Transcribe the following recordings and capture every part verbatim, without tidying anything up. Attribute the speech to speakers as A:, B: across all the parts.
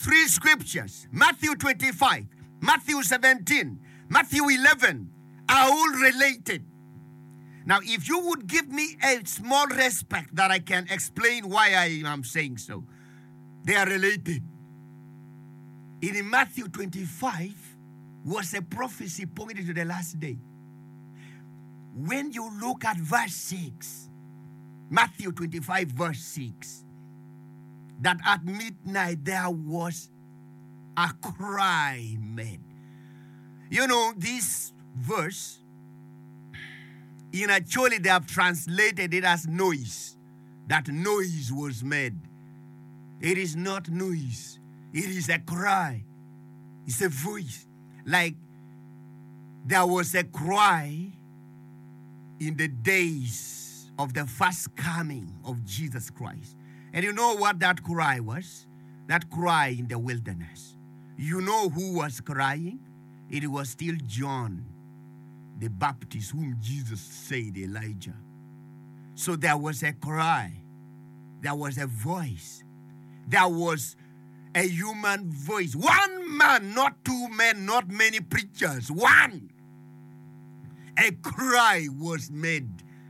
A: three scriptures, Matthew twenty-five, Matthew seventeen, Matthew eleven, are all related. Now, if you would give me a small respect that I can explain why I am saying so, they are related. In Matthew twenty-five was a prophecy pointing to the last day. When you look at verse six, Matthew twenty-five verse six, that at midnight there was a cry made. You know, this verse, in actually they have translated it as noise. That noise was made. It is not noise. It is a cry. It's a voice. Like there was a cry in the days of the first coming of Jesus Christ. And you know what that cry was? That cry in the wilderness. You know who was crying? It was still John the Baptist, whom Jesus said Elijah. So there was a cry. There was a voice. There was a human voice. One man, not two men, not many preachers. One. A cry was made.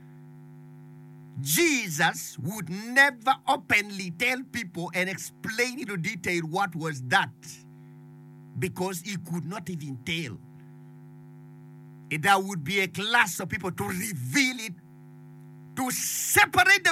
A: Jesus would never openly tell people and explain into detail what was that, because he could not even tell. There would be a class of people to reveal it, to separate the